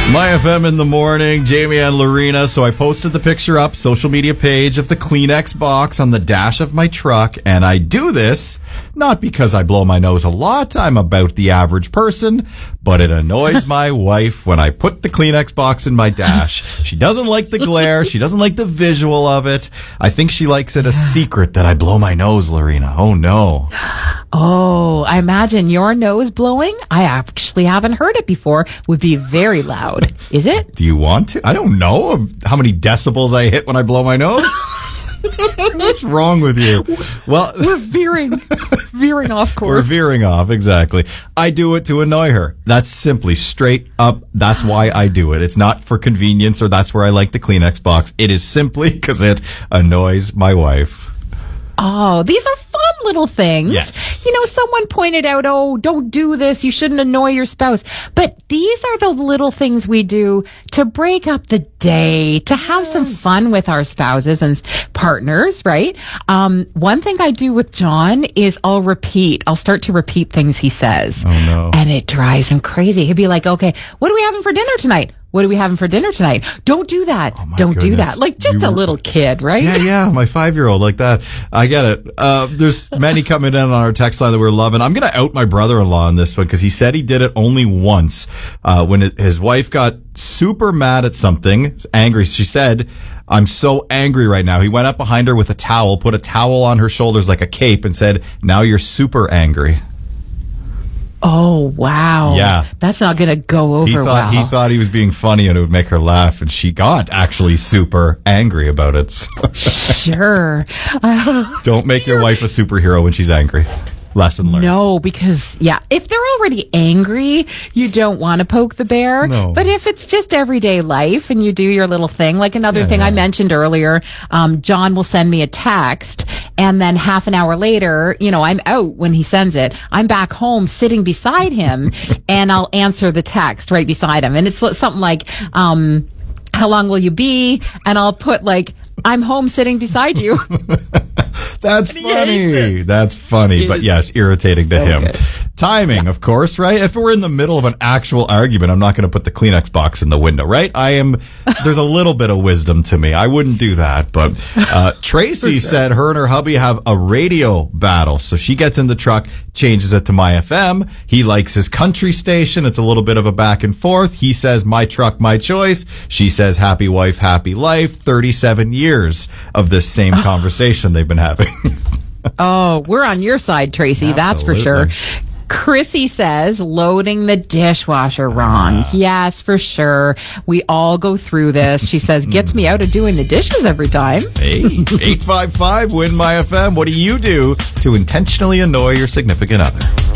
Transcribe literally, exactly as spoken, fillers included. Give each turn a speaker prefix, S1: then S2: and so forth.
S1: My F M in the morning, Jamie and Lorena. So I posted the picture up, social media page of the Kleenex box on the dash of my truck. And I do this not because I blow my nose a lot. I'm about the average person, but it annoys my wife when I put the Kleenex box in my dash. She doesn't like the glare. She doesn't like the visual of it. I think she likes it a secret that I blow my nose, Lorena. Oh, no.
S2: Oh, I imagine your nose blowing, I actually haven't heard it before, would be very loud. Is it?
S1: Do you want to? I don't know how many decibels I hit when I blow my nose. What's wrong with you? Well,
S2: we're veering, veering off course.
S1: We're veering off, exactly. I do it to annoy her. That's simply straight up. That's why I do it. It's not for convenience or that's where I like the Kleenex box. It is simply because it annoys my wife.
S2: Oh, these are fun little things.
S1: Yes.
S2: You know, someone pointed out, oh, don't do this. You shouldn't annoy your spouse. But these are the little things we do to break up the day, to have yes. some fun with our spouses and partners, right? Um, one thing I do with John is I'll repeat. I'll start to repeat things he says.
S1: Oh, no.
S2: And it drives him crazy. He'll be like, okay, what are we having for dinner tonight? What are we having for dinner tonight? Don't do that. Oh Don't
S1: goodness.
S2: do that. Like just you, a little kid, right?
S1: Yeah, yeah. My five-year-old like that. I get it. Uh, there's many coming in on our text line that we're loving. I'm going to out my brother-in-law on this one because he said he did it only once uh, when it, his wife got super mad at something, angry. She said, I'm so angry right now. He went up behind her with a towel, put a towel on her shoulders like a cape and said, now you're super angry.
S2: Oh, wow.
S1: Yeah.
S2: That's not going to go over
S1: he thought,
S2: well.
S1: He thought he was being funny and it would make her laugh, and she got actually super angry about it.
S2: Sure. Uh,
S1: Don't make your wife a superhero when she's angry. Lesson learned.
S2: No, because, yeah, if they're already angry, you don't want to poke the bear.
S1: No.
S2: But if it's just everyday life and you do your little thing, like another
S1: yeah,
S2: thing
S1: yeah.
S2: I mentioned earlier, um, John will send me a text, and then half an hour later, you know, I'm out when he sends it. I'm back home sitting beside him, and I'll answer the text right beside him. And it's something like, um, how long will you be? And I'll put like, I'm home sitting beside you.
S1: That's funny. That's funny.
S2: It
S1: but yes, irritating
S2: so
S1: to him.
S2: Good.
S1: Timing, yeah. Of course, right? If we're in the middle of an actual argument, I'm not going to put the Kleenex box in the window, right? I am, there's a little bit of wisdom to me. I wouldn't do that. But uh, Tracy sure. said her and her hubby have a radio battle. So she gets in the truck, changes it to My F M. He likes his country station. It's a little bit of a back and forth. He says, my truck, my choice. She says, happy wife, happy life. thirty-seven years of this same conversation they've been having.
S2: Oh, we're on your side, Tracy. Absolutely. That's for sure. Chrissy says loading the dishwasher wrong. Ah. Yes, for sure. We all go through this. She says gets me out of doing the dishes every time.
S1: Hey, eight five five, win My F M. What do you do to intentionally annoy your significant other?